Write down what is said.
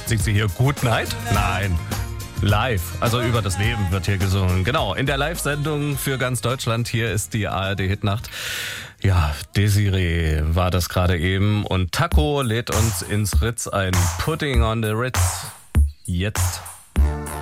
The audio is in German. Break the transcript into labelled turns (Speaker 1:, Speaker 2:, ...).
Speaker 1: Singt sie hier Good Night? Nein. Live, also über das Leben wird hier gesungen. Genau, in der Live-Sendung für ganz Deutschland. Hier ist die ARD-Hitnacht. Ja, Desiree war das gerade eben. Und Taco lädt uns ins Ritz ein. Putting on the Ritz. Jetzt.